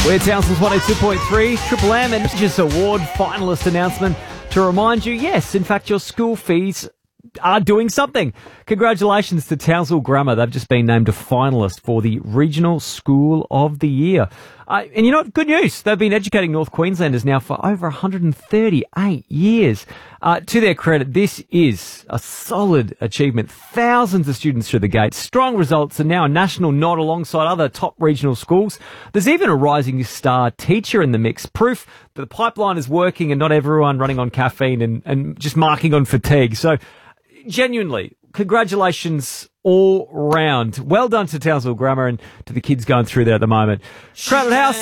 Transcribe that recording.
We're Townsville's 102.3, Triple M, and just award finalist announcement to remind you, yes, in fact, your school fees are doing something. Congratulations to Townsville Grammar. They've just been named a finalist for the Regional School of the Year. And you know what? Good news. They've been educating North Queenslanders now for over 138 years. To their credit, this is a solid achievement. Thousands of students through the gate, strong results, and now a national nod alongside other top regional schools. There's even a rising star teacher in the mix. Proof that the pipeline is working and not everyone running on caffeine and just marking on fatigue. So, genuinely, congratulations all round. Well done to Townsville Grammar and to the kids going through there at the moment. Crowded House.